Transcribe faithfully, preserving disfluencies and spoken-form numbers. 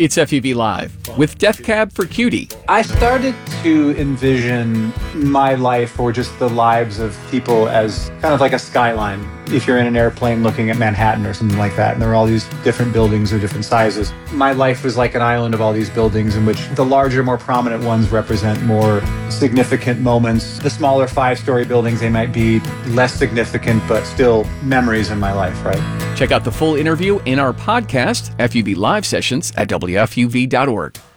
It's F U V Live with Death Cab for Cutie. I started to envision my life or just the lives of people as kind of like a skyline. If you're in an airplane looking at Manhattan or something like that, and there are all these different buildings of different sizes. My life was like an island of all these buildings in which the larger, more prominent ones represent more significant moments. The smaller five-story buildings, they might be less significant, but still memories in my life, right? Check out the full interview in our podcast, F U V Live Sessions, at W F U V dot org.